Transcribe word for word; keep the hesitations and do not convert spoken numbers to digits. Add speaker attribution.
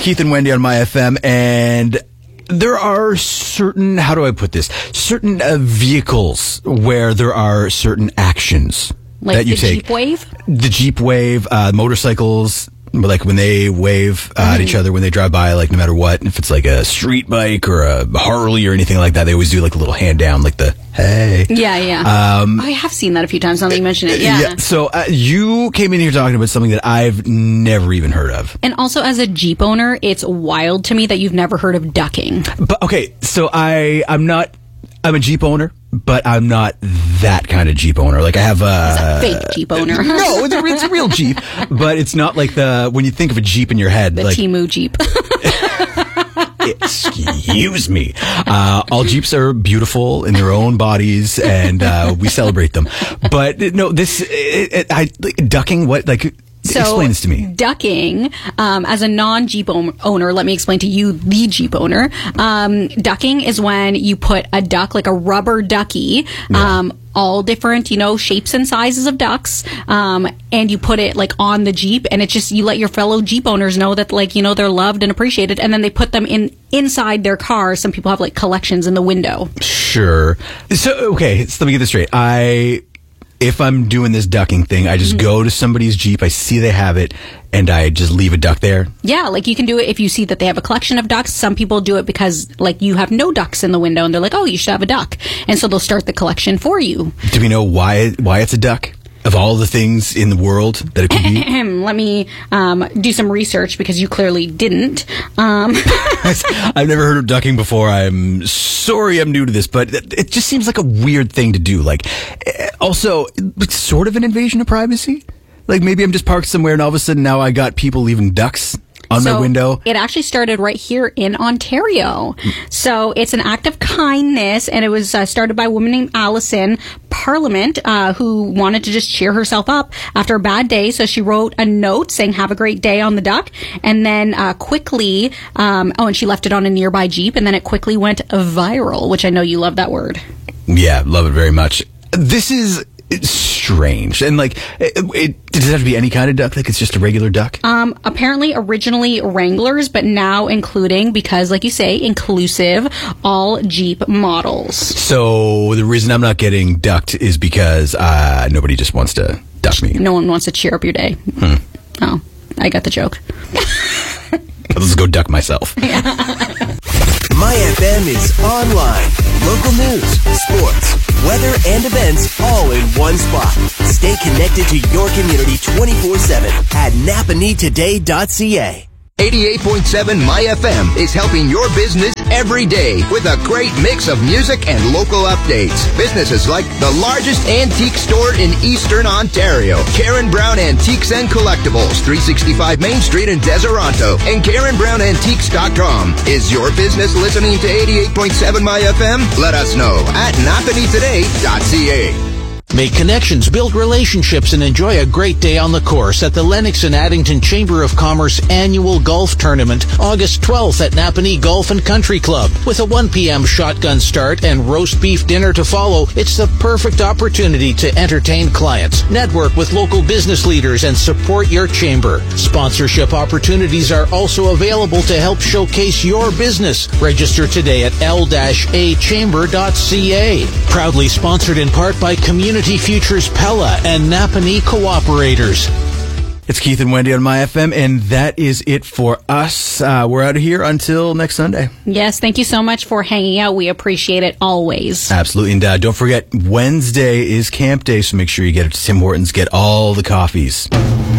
Speaker 1: Keith and Wendy on My F M, and there are certain, how do I put this, certain uh, vehicles where there are certain actions
Speaker 2: like
Speaker 1: that you
Speaker 2: the
Speaker 1: take.
Speaker 2: Jeep Wave?
Speaker 1: The Jeep Wave, uh, motorcycles, like when they wave uh, mm. at each other when they drive by, like no matter what, if it's like a street bike or a Harley or anything like that, they always do like a little hand down, like the hey.
Speaker 2: Yeah, yeah.
Speaker 1: Um,
Speaker 2: oh, I have seen that a few times now that you mention it. Yeah. yeah
Speaker 1: so uh, you came in here talking about something that I've never even heard of.
Speaker 2: And also, as a Jeep owner, it's wild to me that you've never heard of ducking.
Speaker 1: But okay, so I, I'm not, I'm a Jeep owner, but I'm not that kind of Jeep owner. Like I have a,
Speaker 2: a fake Jeep owner.
Speaker 1: No, it's a, it's a real Jeep, but it's not like the when you think of a Jeep in your head,
Speaker 2: the
Speaker 1: like
Speaker 2: Temu Jeep.
Speaker 1: Excuse me. Uh, all Jeeps are beautiful in their own bodies, and uh, we celebrate them. But no, this it, it, I ducking. What like?
Speaker 2: So,
Speaker 1: explain this to me.
Speaker 2: Ducking, um, as a non-Jeep owner, let me explain to you, the Jeep owner. Um, ducking is when you put a duck, like a rubber ducky,
Speaker 1: yeah.
Speaker 2: um, all different, you know, shapes and sizes of ducks, um, and you put it like on the Jeep, and it's just, you let your fellow Jeep owners know that, like, you know, they're loved and appreciated, and then they put them in inside their car. Some people have like collections in the window.
Speaker 1: Sure. So, okay, so let me get this straight. I... If I'm doing this ducking thing, I just mm-hmm. go to somebody's Jeep, I see they have it, and I just leave a duck there?
Speaker 2: Yeah, like you can do it if you see that they have a collection of ducks. Some people do it because, like, you have no ducks in the window, and they're like, oh, you should have a duck. And so they'll start the collection for you.
Speaker 1: Do we know why why it's a duck? Of all the things in the world that it could be?
Speaker 2: Let me um, do some research, because you clearly didn't. Um.
Speaker 1: I've never heard of ducking before. I'm sorry I'm new to this, but it, it just seems like a weird thing to do. Like, also, it's sort of an invasion of privacy. Like, maybe I'm just parked somewhere and all of a sudden now I got people leaving ducks on
Speaker 2: so
Speaker 1: my window.
Speaker 2: It actually started right here in Ontario. So it's an act of kindness, and it was uh, started by a woman named Allison Parliament, uh, who wanted to just cheer herself up after a bad day. So she wrote a note saying, have a great day on the duck. And then uh, quickly, um, oh, and she left it on a nearby Jeep, and then it quickly went viral, which I know you love that word.
Speaker 1: Yeah, love it very much. This is... It's strange. And like, it, it, does it have to be any kind of duck? Like it's just a regular duck?
Speaker 2: Um, apparently originally Wranglers, but now including, because like you say, inclusive, all Jeep models.
Speaker 1: So the reason I'm not getting ducked is because uh, nobody just wants to duck me.
Speaker 2: No one wants to cheer up your day.
Speaker 1: Hmm.
Speaker 2: Oh, I got the joke.
Speaker 1: Let's go duck myself.
Speaker 3: My F M is online. Local news, sports, weather, and events all in one spot. Stay connected to your community twenty-four seven at napanee today dot c a.
Speaker 4: eighty-eight point seven My F M is helping your business every day with a great mix of music and local updates. Businesses like the largest antique store in Eastern Ontario, Karen Brown Antiques and Collectibles, three sixty-five Main Street in Deseronto, and Karen Brown Antiques dot com. Is your business listening to eighty-eight point seven My F M? Let us know at napanee today dot c a.
Speaker 5: Make connections, build relationships, and enjoy a great day on the course at the Lennox and Addington Chamber of Commerce Annual Golf Tournament, August twelfth at Napanee Golf and Country Club. With a one p.m. shotgun start and roast beef dinner to follow, it's the perfect opportunity to entertain clients, network with local business leaders, and support your chamber. Sponsorship opportunities are also available to help showcase your business. Register today at l a chamber dot c a. Proudly sponsored in part by Community Futures Pella and Napanee Cooperators.
Speaker 1: It's Keith and Wendy on My F M, and that is it for us. Uh, we're out of here until next Sunday.
Speaker 2: Yes, thank you so much for hanging out. We appreciate it always.
Speaker 1: Absolutely. And uh, don't forget, Wednesday is camp day, so make sure you get it to Tim Hortons. Get all the coffees.